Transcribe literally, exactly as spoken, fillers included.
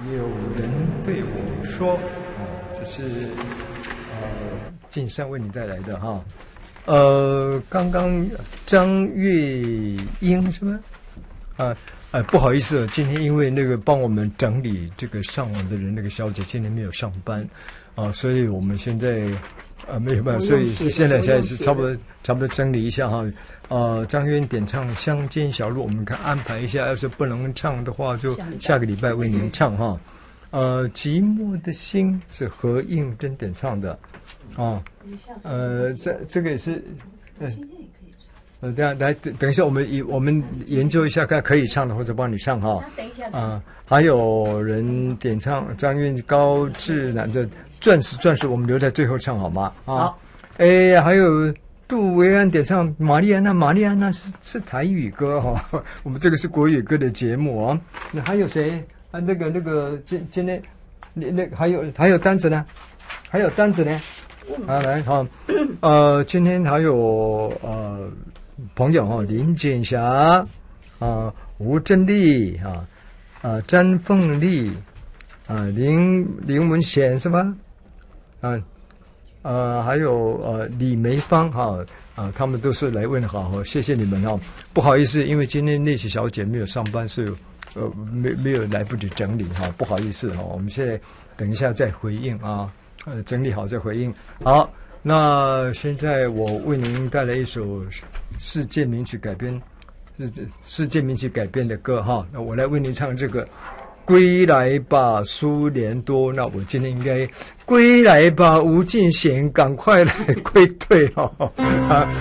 有人对我说，啊，这是呃晋山为你带来的哈，呃，刚刚张月英是吗？啊。呃，不好意思，今天因为那个帮我们整理这个上网的人，那个小姐今天没有上班，啊，所以我们现在呃没有办法，所以现在现在是差不多差不多整理一下哈。呃，张渊点唱《乡间小路》，我们看安排一下，要是不能唱的话，就下个礼拜为您唱哈。呃，寂寞的心是何应真点唱的，啊，呃，这这个也是，呃。呃，等下来等等一下，我们以我们研究一下，看可以唱的或者帮你唱哈。 等一下啊，还有人点唱张韵高志南的《钻石钻石》，我们留在最后唱好吗？啊，好。哎，还有杜维安点唱《玛丽安娜》，玛丽安娜是是台语歌哈、哦，我们这个是国语歌的节目啊。那还有谁？啊，那个那个今今天那那还有还有单子呢？还有单子呢？啊，来好，呃，今天还有呃。朋友哈，林锦霞啊，吴珍丽啊，啊，詹凤丽啊，林林文贤是吧？啊，呃，还有呃李梅芳哈啊，他们都是来问好哈，谢谢你们哈。不好意思，因为今天那些小姐没有上班，所以呃没没有来不及整理哈，不好意思哈。我们现在等一下再回应啊，呃，整理好再回应。好。那现在我为您带来一首世界名曲改编，世世界名曲改编的歌哈。那我来为您唱这个《归来吧，苏联多》。那我今天应该归来吧，吴敬贤，赶快来归队哈、哦、啊！